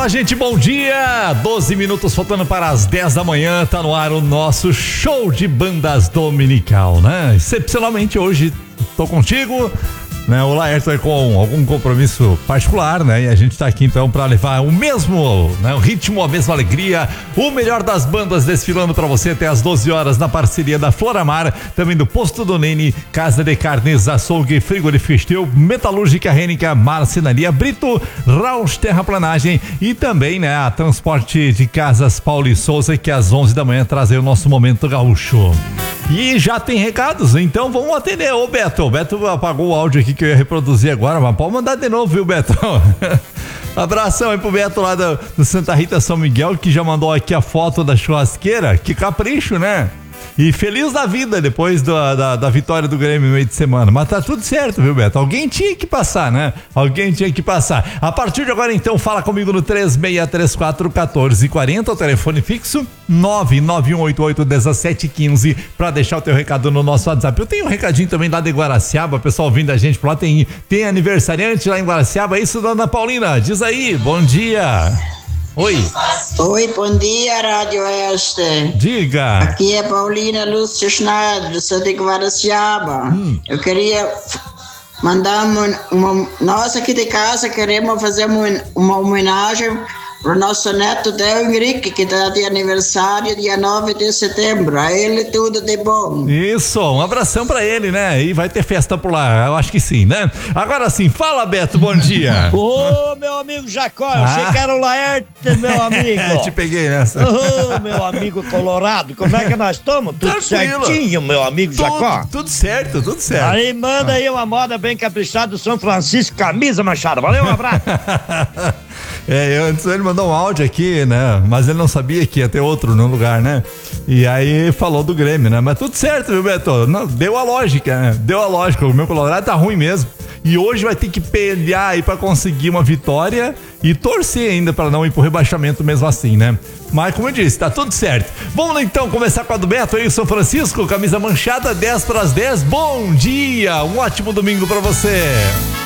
Fala, gente, bom dia! 12 minutos faltando para as 10 da manhã, tá no ar o nosso show de bandas dominical, né? Excepcionalmente hoje tô contigo, né? O Laerto é com algum compromisso particular, né? E a gente tá aqui então para levar o mesmo, né? O ritmo, a mesma alegria, o melhor das bandas desfilando para você até as 12 horas na parceria da Floramar, também do Posto do Nene, Casa de Carnes, Açougue, Frigorífico Estil, Metalúrgica Rênica, Marcenaria Brito, Rausch Terraplanagem e também, né, a Transporte de Casas Paulo e Souza, que às 11 da manhã traz aí o nosso Momento Gaúcho. E já tem recados, então vamos atender. Ô Beto, o Beto apagou o áudio aqui que eu ia reproduzir agora, mas pode mandar de novo, viu, Beto? Abração aí pro Beto lá do Santa Rita São Miguel, que já mandou aqui a foto da churrasqueira. Que capricho, né? E feliz da vida depois da vitória do Grêmio no meio de semana. Mas tá tudo certo, viu, Beto? Alguém tinha que passar, né? Alguém tinha que passar. A partir de agora, então, fala comigo no 3634-1440, o telefone fixo 991881715 pra deixar o teu recado no nosso WhatsApp. Eu tenho um recadinho também lá de Guaraciaba, pessoal vindo da gente por lá, tem aniversariante lá em Guaraciaba, é isso, dona Paulina? Diz aí, bom dia. Oi. Oi, bom dia, Rádio Oeste. Diga. Aqui é Paulina Lúcia Schneider, sou de Guaraciaba. Eu queria mandar nós aqui de casa queremos fazer uma homenagem para o nosso neto Del Henrique, que está de aniversário dia 9 de setembro. A ele tudo de bom. Isso, um abração pra ele, né? E vai ter festa por lá, eu acho que sim, né? Agora sim, fala, Beto, bom dia. Ô, meu amigo Jacó, eu achei que era o Laerte, meu amigo. Te peguei nessa. Ô, meu amigo colorado, como é que nós estamos? Tudo Tranquilo. certinho, meu amigo Jacó? Tudo certo, tudo certo. Aí manda aí uma moda bem caprichada do São Francisco, camisa Machado. Valeu, um abraço. Antes ele mandou um áudio aqui, né? Mas ele não sabia que ia ter outro no lugar, né? E aí falou do Grêmio, né? Mas tudo certo, viu, Beto? Não, deu a lógica, né? Deu a lógica. O meu Colorado tá ruim mesmo. E hoje vai ter que pelear aí pra conseguir uma vitória e torcer ainda pra não ir pro rebaixamento mesmo assim, né? Mas como eu disse, tá tudo certo. Vamos então começar com a do Beto aí, São Francisco, camisa manchada, 10 para as 10. Bom dia, um ótimo domingo pra você.